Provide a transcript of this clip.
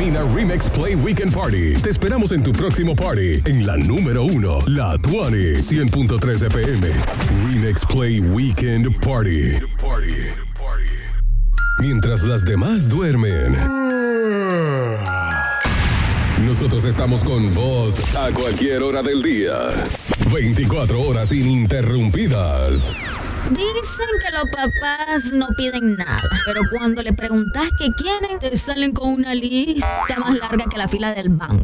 Gasolina Remix Play Weekend Party. Te esperamos en tu próximo party en la número 1, la 20, 100.3 FM. Remix Play Weekend Party. Mientras las demás duermen, nosotros estamos con vos a cualquier hora del día. 24 horas ininterrumpidas. Dicen que los papás no piden nada, pero cuando le preguntas qué quieren, te salen con una lista más larga que la fila del banco.